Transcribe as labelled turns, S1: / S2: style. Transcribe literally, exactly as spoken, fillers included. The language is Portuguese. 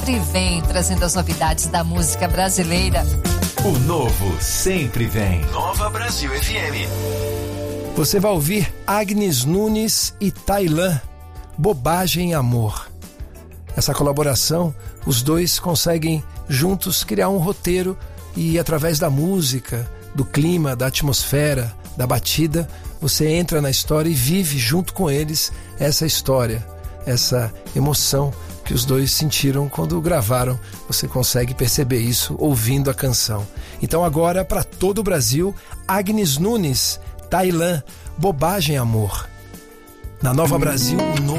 S1: sempre vem trazendo as novidades da música brasileira.
S2: O novo sempre vem. Nova Brasil F M.
S3: Você vai ouvir Agnes Nunes e Tailã, Bobagem e Amor. Essa colaboração, os dois conseguem juntos criar um roteiro e através da música, do clima, da atmosfera, da batida, você entra na história e vive junto com eles essa história, essa emoção que os dois sentiram quando gravaram. Você consegue perceber isso ouvindo a canção. Então agora, para todo o Brasil, Agnes Nunes, Tailã, Bobagem Amor. Na Nova Brasil, no